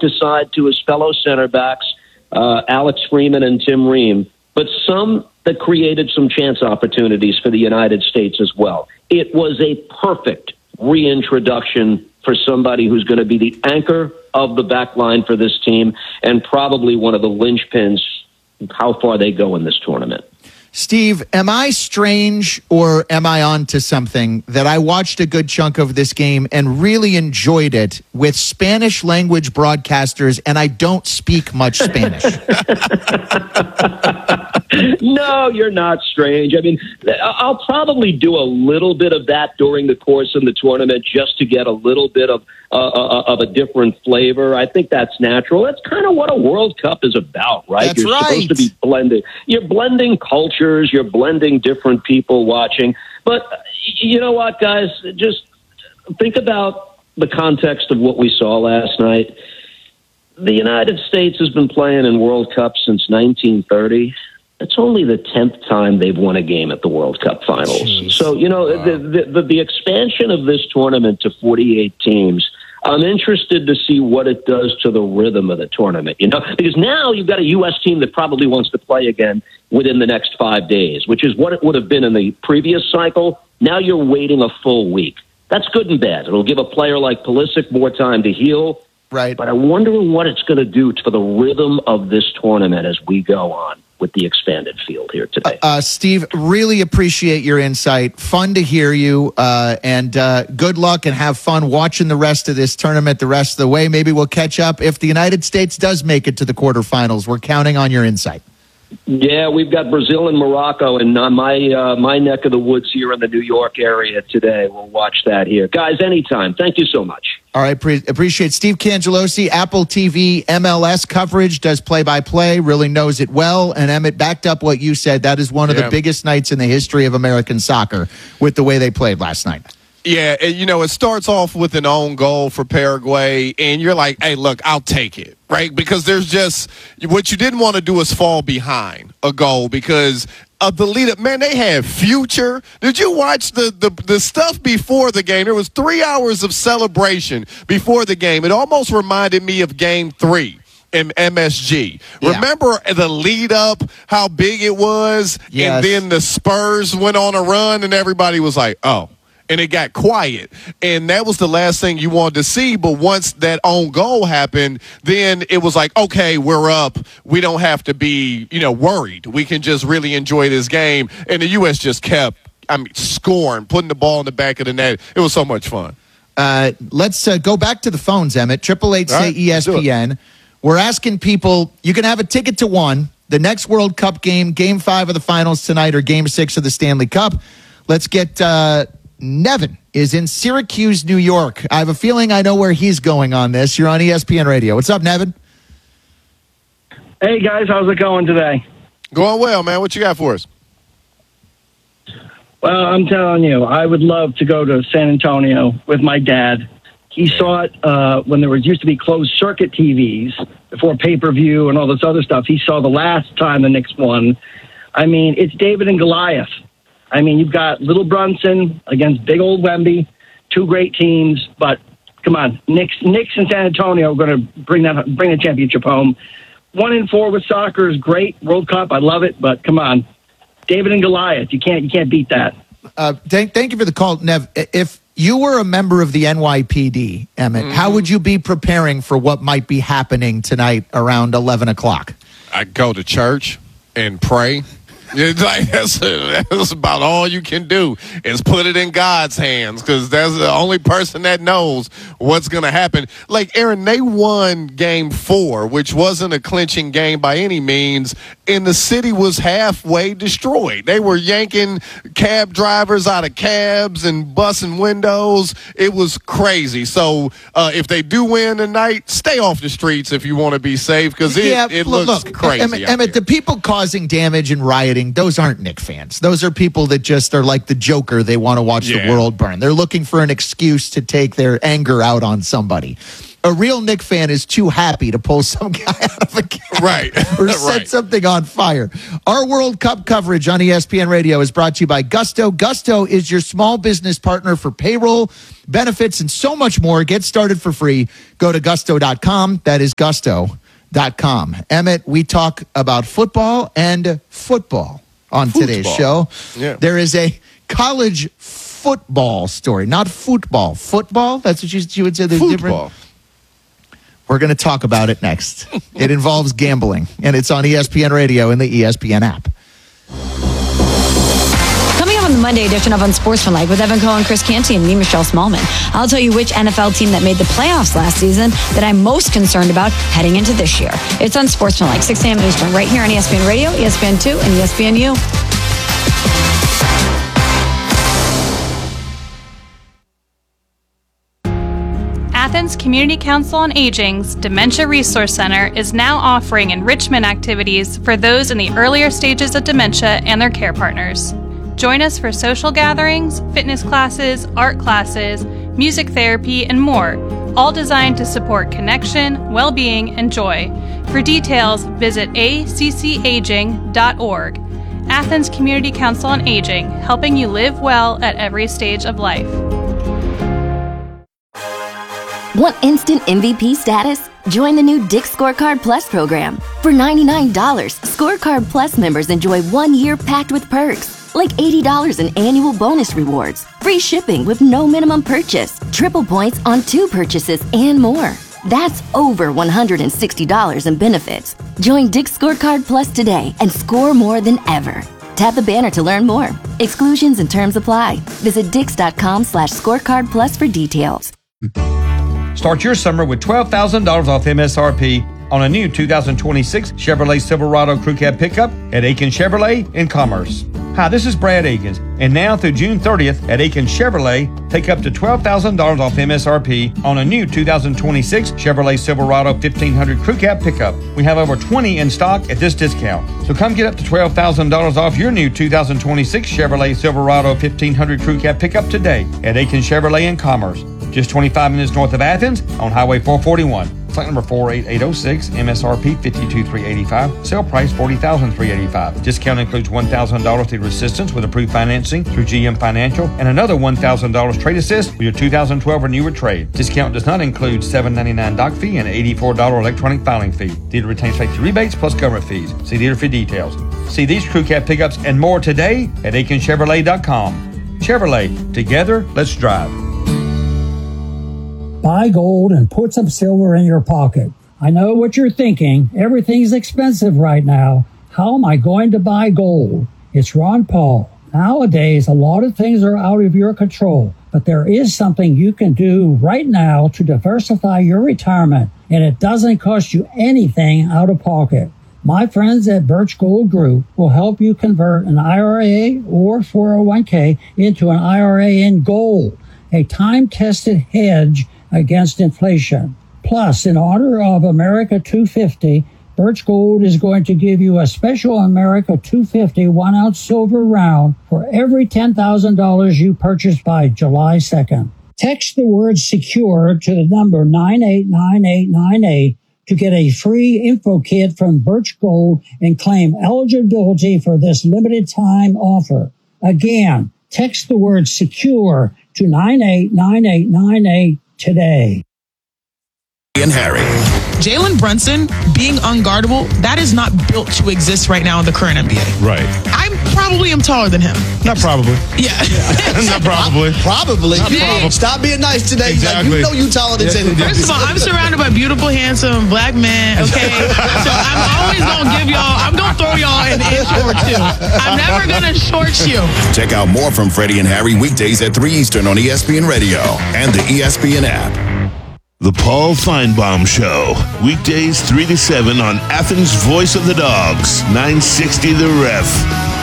aside to his fellow center backs, Alex Freeman and Tim Ream, but some that created some chance opportunities for the United States as well. It was a perfect reintroduction for somebody who's going to be the anchor of the back line for this team and probably one of the linchpins of how far they go in this tournament. Steve, am I strange or am I on to something that I watched a good chunk of this game and really enjoyed it with Spanish language broadcasters, and I don't speak much Spanish? No, you're not strange. I mean, I'll probably do a little bit of that during the course of the tournament just to get a little bit of a different flavor. I think that's natural. That's kind of what a World Cup is about, right? That's you're right. supposed to be blending. You're blending cultures. You're blending different people watching. But you know what, guys? Just think about the context of what we saw last night. The United States has been playing in World Cup since 1930. It's only the 10th time they've won a game at the World Cup finals. Jeez. So, you know, wow. the expansion of this tournament to 48 teams, I'm interested to see what it does to the rhythm of the tournament, you know, because now you've got a U.S. team that probably wants to play again within the next 5 days, which is what it would have been in the previous cycle. Now you're waiting a full week. That's good and bad. It'll give a player like Pulisic more time to heal. Right. But I wonder what it's going to do for the rhythm of this tournament as we go on with the expanded field here today. Steve, really appreciate your insight. Fun to hear you, and good luck and have fun watching the rest of this tournament the rest of the way. Maybe we'll catch up if the United States does make it to the quarterfinals. We're counting on your insight. Yeah, we've got Brazil and Morocco in my neck of the woods here in the New York area today. We'll watch that here. Guys, anytime. Thank you so much. All right, appreciate Steve Cangelosi, Apple TV, MLS coverage, does play-by-play, really knows it well. And Emmett backed up what you said. That is one of the biggest nights in the history of American soccer with the way they played last night. Yeah, you know, it starts off with an own goal for Paraguay, and you're like, hey, look, I'll take it, right? Because there's just what you didn't want to do is fall behind a goal because of the lead up. Man, they had Future. Did you watch the stuff before the game? There was 3 hours of celebration before the game. It almost reminded me of Game 3. In MSG. Yeah. Remember the lead up, how big it was? Yes. And then the Spurs went on a run and everybody was like, oh. And it got quiet. And that was the last thing you wanted to see. But once that own goal happened, then it was like, okay, we're up. We don't have to be, worried. We can just really enjoy this game. And the U.S. just kept, scoring, putting the ball in the back of the net. It was so much fun. Let's go back to the phones, Emmett. 888-SAY-ESPN. We're asking people, you can have a ticket to one. The next World Cup game, Game 5 of the finals tonight or Game 6 of the Stanley Cup. Let's get Nevin is in Syracuse, New York. I have a feeling I know where he's going on this. You're on ESPN Radio. What's up, Nevin? Hey, guys. How's it going today? Going well, man. What you got for us? Well, I'm telling you, I would love to go to San Antonio with my dad. He saw it when there used to be closed circuit TVs before pay-per-view and all this other stuff. He saw the last time the Knicks won. I mean, it's David and Goliath. I mean, you've got Little Brunson against big old Wemby, two great teams. But come on, Knicks and San Antonio are going to bring the championship home. 1-4 with soccer is great. World Cup, I love it. But come on, David and Goliath, you can't beat that. Thank you for the call, Nev. If you were a member of the NYPD, Emmett, how would you be preparing for what might be happening tonight around 11 o'clock? I'd go to church and pray. It's like that's about all you can do is put it in God's hands because that's the only person that knows what's going to happen. Like, Aaron, they won Game 4, which wasn't a clinching game by any means, and the city was halfway destroyed. They were yanking cab drivers out of cabs and busting windows. It was crazy. So if they do win tonight, stay off the streets if you want to be safe because it looks crazy. Emmett, the people causing damage and rioting, those aren't Knick fans. Those are people that just are like the Joker. They want to watch the world burn. They're looking for an excuse to take their anger out on somebody. a real Knick fan is too happy to pull some guy out of a game. Right. Or set something on fire. Our World Cup coverage on ESPN Radio is brought to you by Gusto. Gusto is your small business partner for payroll, benefits, and so much more. Get started for free. Go to gusto.com. That is gusto.com. Emmett, we talk about football and football on today's show. Yeah. There is a college football story, not football. Football? That's what you would say. There's Football. different. We're going to talk about it next. It involves gambling, and it's on ESPN Radio and the ESPN app. Coming up on the Monday edition of Unsportsmanlike with Evan Cohen, Chris Canty, and me, Michelle Smallman, I'll tell you which NFL team that made the playoffs last season that I'm most concerned about heading into this year. It's Unsportsmanlike, 6 a.m. Eastern, right here on ESPN Radio, ESPN2, and ESPNU. Athens Community Council on Aging's Dementia Resource Center is now offering enrichment activities for those in the earlier stages of dementia and their care partners. Join us for social gatherings, fitness classes, art classes, music therapy, and more, all designed to support connection, well-being, and joy. For details, visit accaging.org. Athens Community Council on Aging, helping you live well at every stage of life. Want instant MVP status? Join the new Dick's Scorecard Plus program. For $99, Scorecard Plus members enjoy 1 year packed with perks, like $80 in annual bonus rewards, free shipping with no minimum purchase, triple points on 2 purchases, and more. That's over $160 in benefits. Join Dick's Scorecard Plus today and score more than ever. Tap the banner to learn more. Exclusions and terms apply. Visit dix.com/scorecard plus for details. Start your summer with $12,000 off MSRP on a new 2026 Chevrolet Silverado Crew Cab pickup at Aiken Chevrolet in Commerce. Hi, this is Brad Akins, and now through June 30th at Aiken Chevrolet, take up to $12,000 off MSRP on a new 2026 Chevrolet Silverado 1500 Crew Cab pickup. We have over 20 in stock at this discount. So come get up to $12,000 off your new 2026 Chevrolet Silverado 1500 Crew Cab pickup today at Aiken Chevrolet in Commerce. Just 25 minutes north of Athens on Highway 441. Flight number 48806, MSRP $52,385, sale price $40,385. Discount includes $1,000 through assistance with approved financing through GM Financial and another $1,000 trade assist with your 2012 or newer trade. Discount does not include $7.99 doc fee and $84 electronic filing fee. Dealer retains factory rebates plus government fees. See dealer for details. See these Crew Cab pickups and more today at AikenChevrolet.com. Chevrolet, together, let's drive. Buy gold and put some silver in your pocket. I know what you're thinking. Everything's expensive right now. How am I going to buy gold? It's Ron Paul. Nowadays, a lot of things are out of your control, but there is something you can do right now to diversify your retirement, and it doesn't cost you anything out of pocket. My friends at Birch Gold Group will help you convert an IRA or 401k into an IRA in gold, a time-tested hedge against inflation. Plus, in honor of America 250, Birch Gold is going to give you a special America 250 1-ounce silver round for every $10,000 you purchase by July 2nd. Text the word SECURE to the number 989898 to get a free info kit from Birch Gold and claim eligibility for this limited time offer. Again, text the word SECURE to 989898 today. And Harry. Jalen Brunson being unguardable, that is not built to exist right now in the current NBA. Right. I probably am taller than him. Not probably. Yeah. Not probably. Probably. Not probably. Stop being nice today. Exactly. Like, you know you taller than Jalen Brunson. First of all, I'm surrounded by beautiful, handsome black men, okay? So I'm always going to give y'all, I'm going to throw y'all an inch or two. I'm never going to short you. Check out more from Freddie and Harry weekdays at 3 Eastern on ESPN Radio and the ESPN app. The Paul Feinbaum Show, weekdays 3 to 7 on Athens' Voice of the Dogs, 960 The Ref.